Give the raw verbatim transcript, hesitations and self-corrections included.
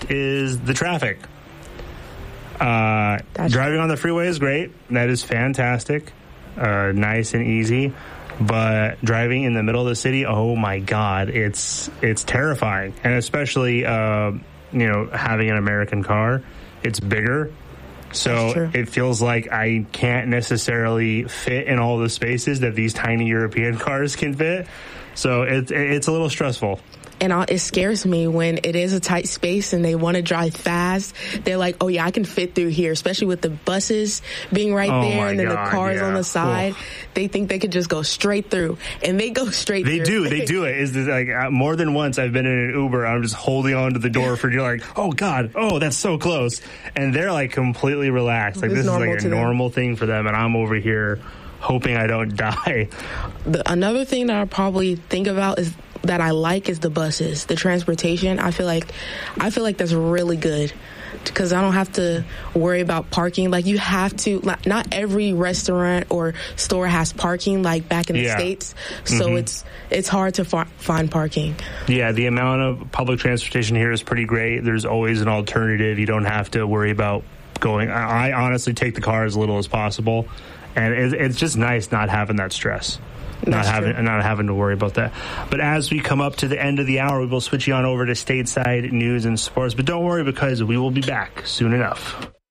Next is the traffic. Uh, driving on the freeway is great. That is fantastic. Uh, nice and easy. But driving in the middle of the city, oh my God, it's it's terrifying. And especially, uh, you know, having an American car, it's bigger. So it feels like I can't necessarily fit in all the spaces that these tiny European cars can fit. So it, it's a little stressful. And it scares me when it is a tight space and they want to drive fast. They're like, oh, yeah, I can fit through here, especially with the buses being right oh there and then God, the cars yeah. on the side. Oof. They think they could just go straight through, and they go straight they through. They do. They do it. Is this like uh, more than once I've been in an Uber, I'm just holding on to the door for, you're like, oh, God, oh, that's so close. And they're like completely relaxed. Like, it's this is like a them. normal thing for them, and I'm over here hoping I don't die. The, another thing that I probably think about is that I like is the buses, the transportation. I feel like I feel like that's really good because I don't have to worry about parking. Like, you have to, like, not every restaurant or store has parking like back in the yeah. States. So mm-hmm. it's it's hard to fa- find parking. Yeah, the amount of public transportation here is pretty great. There's always an alternative. You don't have to worry about going. I, I honestly take the car as little as possible. And it, it's just nice not having that stress. Not having, not having to worry about that. But as we come up to the end of the hour, we will switch you on over to stateside news and sports. But don't worry, because we will be back soon enough.